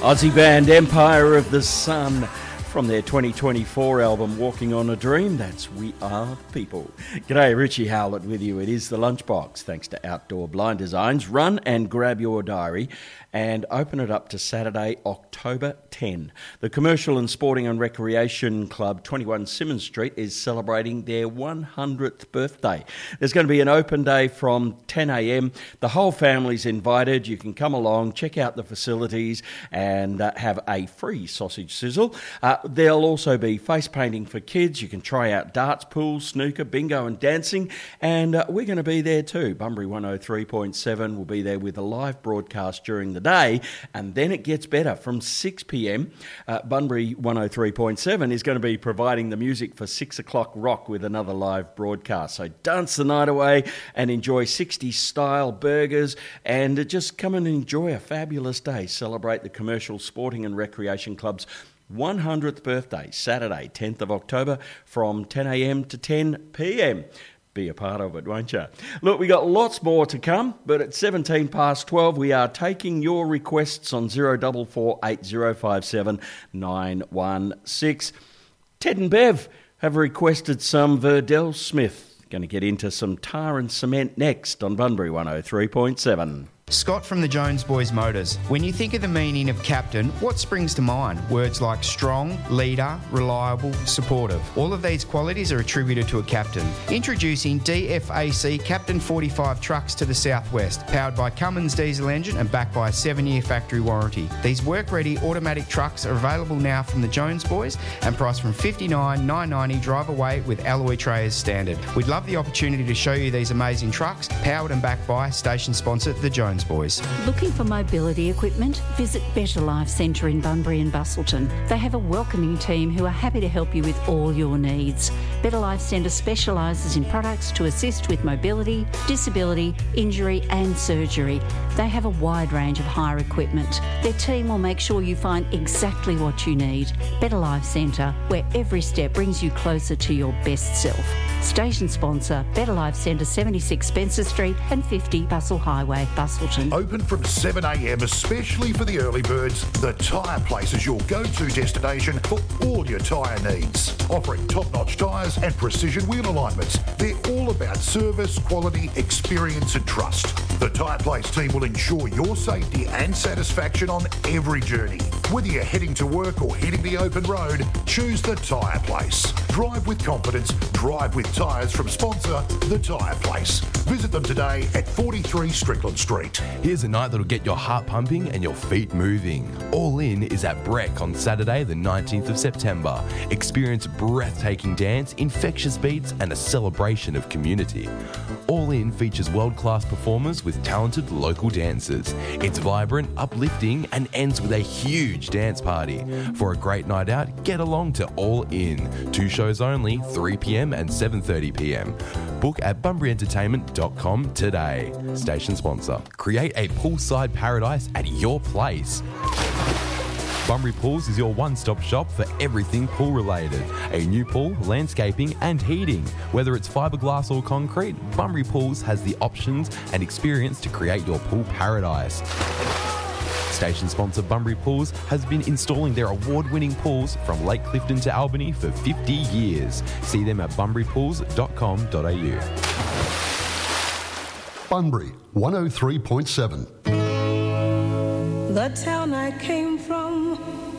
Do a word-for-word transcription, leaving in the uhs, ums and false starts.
Aussie band Empire of the Sun from their twenty twenty-four album Walking on a Dream. That's We Are People. G'day, Richie Howlett with you. It is the Lunchbox. Thanks to Outdoor Blind Designs. Run and grab your diary and open it up to Saturday, October tenth. The Commercial and Sporting and Recreation Club, twenty-one Symonds Street, is celebrating their one hundredth birthday. There's going to be an open day from ten a.m. The whole family's invited. You can come along, check out the facilities and uh, have a free sausage sizzle. Uh, there'll also be face painting for kids. You can try out darts, pool, snooker, bingo and dancing. And uh, we're going to be there too. Bunbury one oh three point seven will be there with a live broadcast during the day, and then it gets better. From six p.m, uh, Bunbury one oh three point seven is going to be providing the music for six o'clock rock with another live broadcast. So dance the night away and enjoy sixties style burgers and just come and enjoy a fabulous day. Celebrate the Commercial Sporting and Recreation Club's one hundredth birthday, Saturday, tenth of October from ten a.m. to ten p.m. Be a part of it, won't you? Look, we got lots more to come, but at seventeen past twelve, we are taking your requests on zero four four eight zero five seven nine one six. Ted and Bev have requested some Verdell Smith. Going to get into some tar and cement next on Bunbury one oh three point seven. Scott from the Jones Boys Motors. When you think of the meaning of captain, what springs to mind? Words like strong, leader, reliable, supportive. All of these qualities are attributed to a captain. Introducing D F A C Captain forty-five trucks to the southwest, powered by Cummins diesel engine and backed by a seven-year factory warranty. These work-ready automatic trucks are available now from the Jones Boys and priced from fifty-nine thousand nine hundred ninety dollars drive away with alloy tray as standard. We'd love the opportunity to show you these amazing trucks, powered and backed by station sponsor the Jones Boys. Looking for mobility equipment? Visit Better Life Centre in Bunbury and Bustleton. They have a welcoming team who are happy to help you with all your needs. Better Life Centre specialises in products to assist with mobility, disability, injury and surgery. They have a wide range of hire equipment. Their team will make sure you find exactly what you need. Better Life Centre, where every step brings you closer to your best self. Station sponsor, Better Life Centre, seventy-six Spencer Street and fifty Bustle Highway, Bustleton. Open from seven a.m, especially for the early birds. The Tyre Place is your go-to destination for all your tyre needs. Offering top-notch tyres and precision wheel alignments. They're all about service, quality, experience and trust. The Tyre Place team will ensure your safety and satisfaction on every journey. Whether you're heading to work or hitting the open road, choose the Tyre Place. Drive with confidence, drive with tyres from sponsor The Tyre Place. Visit them today at forty-three Strickland Street. Here's a night that'll get your heart pumping and your feet moving. All In is at Breck on Saturday the nineteenth of September. Experience breathtaking dance, infectious beats and a celebration of community. All In features world-class performers with talented local dancers. It's vibrant, uplifting and ends with a huge dance party. For a great night out, get along to All In. Two shows only, three p.m. and seven thirty p.m. Book at bunbury entertainment dot com today. Station sponsor. Create a poolside paradise at your place. Bunbury Pools is your one-stop shop for everything pool-related. A new pool, landscaping and heating. Whether it's fiberglass or concrete, Bunbury Pools has the options and experience to create your pool paradise. Station sponsor Bunbury Pools has been installing their award-winning pools from Lake Clifton to Albany for fifty years. See them at bunbury pools dot com dot a u. Bunbury one oh three point seven. The town I came from